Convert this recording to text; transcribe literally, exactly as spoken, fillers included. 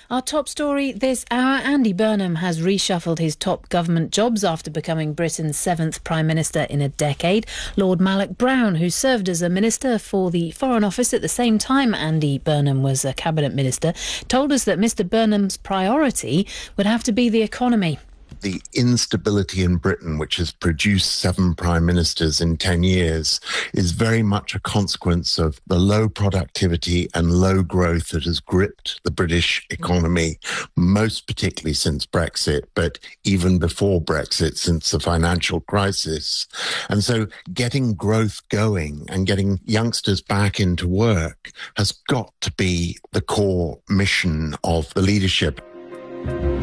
Our top story this hour, Andy Burnham has reshuffled his top government jobs after becoming Britain's seventh Prime Minister in a decade. Lord Malloch Brown, who served as a Minister for the Foreign Office at the same time Andy Burnham was a Cabinet Minister, told us that Mr Burnham's priority would have to be the economy. The instability in Britain, which has produced seven prime ministers in ten years, is very much a consequence of the low productivity and low growth that has gripped the British economy, most particularly since Brexit, but even before Brexit, since the financial crisis. And so getting growth going and getting youngsters back into work has got to be the core mission of the leadership.